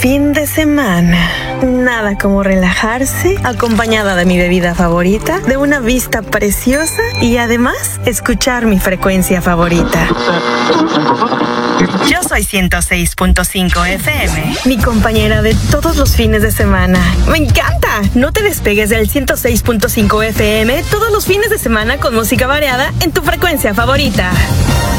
Fin de semana. Nada como relajarse, acompañada de mi bebida favorita, de una vista preciosa y además escuchar mi frecuencia favorita. Yo soy 106.5 FM, mi compañera de todos los fines de semana. ¡Me encanta! No te despegues del 106.5 FM todos los fines de semana con música variada en tu frecuencia favorita.